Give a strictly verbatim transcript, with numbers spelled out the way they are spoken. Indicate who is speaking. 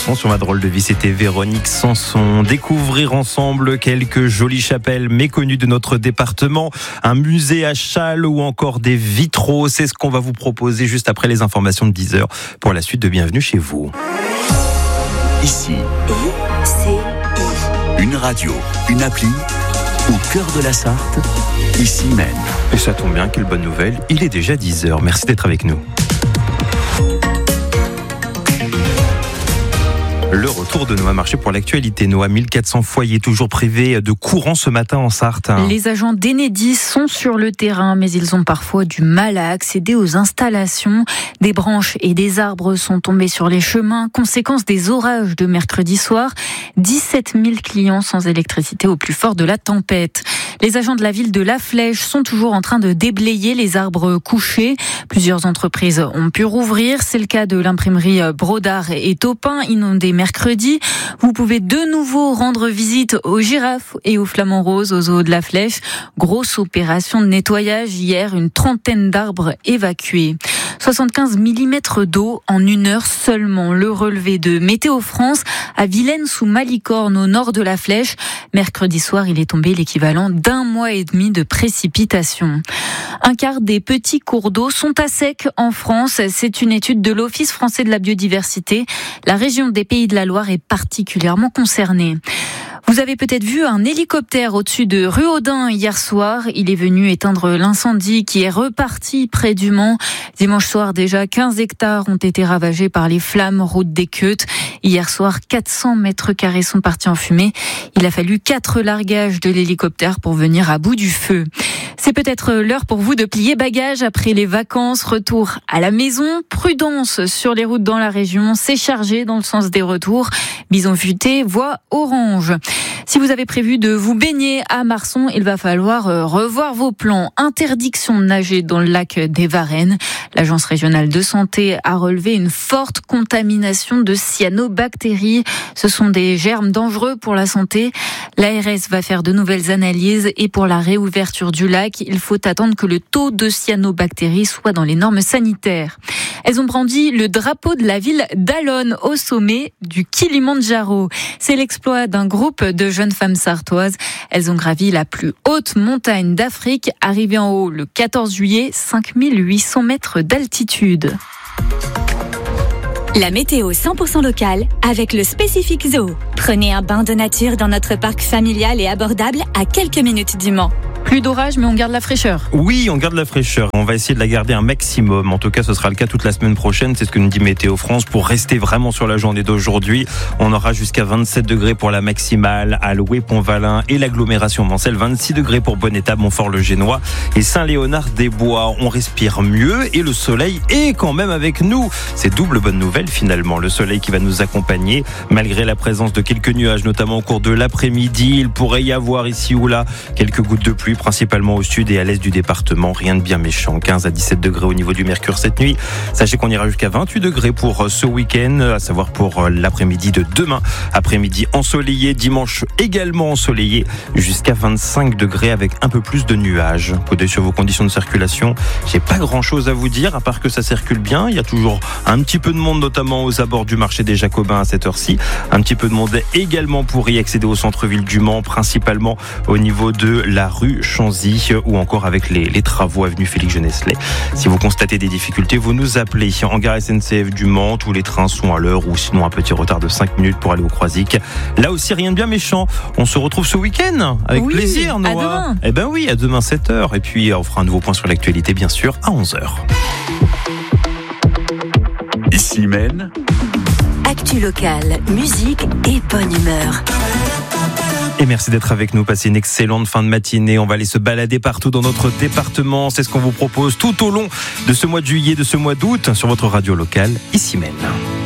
Speaker 1: l'instant sur Ma Drôle de Vie, c'était Véronique Sanson. Découvrir ensemble quelques jolies chapelles méconnues de notre département, un musée à Châles ou encore des vitraux. C'est ce qu'on va vous proposer juste après les informations de dix heures pour la suite de Bienvenue chez vous.
Speaker 2: Ici,
Speaker 3: I C I.
Speaker 2: Une radio, une appli, au cœur de la Sarthe, ici même.
Speaker 1: Et ça tombe bien, quelle bonne nouvelle, il est déjà dix heures. Merci d'être avec nous. Le retour de Noah Marché pour l'actualité. Noah, mille quatre cents foyers toujours privés de courant ce matin en Sarthe.
Speaker 4: Les agents d'Enedis sont sur le terrain, mais ils ont parfois du mal à accéder aux installations. Des branches et des arbres sont tombés sur les chemins, conséquence des orages de mercredi soir. dix-sept mille clients sans électricité au plus fort de la tempête. Les agents de la ville de La Flèche sont toujours en train de déblayer les arbres couchés. Plusieurs entreprises ont pu rouvrir. C'est le cas de l'imprimerie Brodard et Taupin, inondée mercredi. Vous pouvez de nouveau rendre visite aux girafes et aux flamants roses au zoo de La Flèche. Grosse opération de nettoyage hier, une trentaine d'arbres évacués. soixante-quinze millimètres d'eau en une heure seulement. Le relevé de Météo France à Vilaine sous Malicorne au nord de La Flèche. Mercredi soir, il est tombé l'équivalent d'un mois et demi de précipitations. Un quart des petits cours d'eau sont à sec en France. C'est une étude de l'Office français de la biodiversité. La région des Pays de la Loire est particulièrement concernée. Vous avez peut-être vu un hélicoptère au-dessus de Ruaudin hier soir. Il est venu éteindre l'incendie qui est reparti près du Mans. Dimanche soir, déjà quinze hectares ont été ravagés par les flammes route des Queutes. Hier soir, quatre cents mètres carrés sont partis en fumée. Il a fallu quatre largages de l'hélicoptère pour venir à bout du feu. C'est peut-être l'heure pour vous de plier bagages après les vacances. Retour à la maison. Prudence sur les routes dans la région. C'est chargé dans le sens des retours. Bison futé, voie orange. Si vous avez prévu de vous baigner à Marson, il va falloir revoir vos plans. Interdiction de nager dans le lac des Varennes. L'Agence régionale de santé a relevé une forte contamination de cyanobactéries. Ce sont des germes dangereux pour la santé. L'A R S va faire de nouvelles analyses et pour la réouverture du lac, il faut attendre que le taux de cyanobactéries soit dans les normes sanitaires. Elles ont brandi le drapeau de la ville d'Alonne au sommet du Kilimandjaro. C'est l'exploit d'un groupe de jeunes femmes sartoises. Elles ont gravi la plus haute montagne d'Afrique, arrivée en haut le quatorze juillet, cinq mille huit cents mètres d'altitude.
Speaker 3: La météo cent pour cent locale avec le Spécifique Zoo. Prenez un bain de nature dans notre parc familial et abordable à quelques minutes du Mans.
Speaker 4: Plus d'orage, mais on garde la fraîcheur.
Speaker 1: Oui, on garde la fraîcheur. On va essayer de la garder un maximum. En tout cas, ce sera le cas toute la semaine prochaine. C'est ce que nous dit Météo France. Pour rester vraiment sur la journée d'aujourd'hui, on aura jusqu'à vingt-sept degrés pour la maximale à Loué, Pont-Valin et l'agglomération Mancel. vingt-six degrés pour Bonnétat, Montfort-le-Génois et Saint-Léonard-des-Bois. On respire mieux et le soleil est quand même avec nous. C'est double bonne nouvelle finalement. Le soleil qui va nous accompagner malgré la présence de quelques nuages, notamment au cours de l'après-midi. Il pourrait y avoir ici ou là quelques gouttes de pluie, principalement au sud et à l'est du département. Rien de bien méchant. quinze à dix-sept degrés au niveau du mercure cette nuit. Sachez qu'on ira jusqu'à vingt-huit degrés pour ce week-end, à savoir pour l'après-midi de demain. Après-midi ensoleillé, dimanche également ensoleillé, jusqu'à vingt-cinq degrés avec un peu plus de nuages. Coup d'œil sur vos conditions de circulation. J'ai pas grand-chose à vous dire, à part que ça circule bien. Il y a toujours un petit peu de monde, notamment aux abords du marché des Jacobins à cette heure-ci. Un petit peu de monde également pour y accéder au centre-ville du Mans, principalement au niveau de la rue Chanzy ou encore avec les, les travaux avenue Félix Genesley. Si vous constatez des difficultés, vous nous appelez. En gare S N C F du Mans, tous les trains sont à l'heure ou sinon un petit retard de cinq minutes pour aller au Croisic. Là aussi, rien de bien méchant. On se retrouve ce week-end avec
Speaker 4: oui,
Speaker 1: plaisir, Noah.
Speaker 4: À demain.
Speaker 1: Eh ben oui, à demain sept heures. Et puis, on fera un nouveau point sur l'actualité, bien sûr, à onze heures.
Speaker 2: Ici même.
Speaker 3: Actu locale, musique et bonne humeur.
Speaker 1: Et merci d'être avec nous. Passez une excellente fin de matinée. On va aller se balader partout dans notre département. C'est ce qu'on vous propose tout au long de ce mois de juillet, de ce mois d'août, sur votre radio locale, ici même.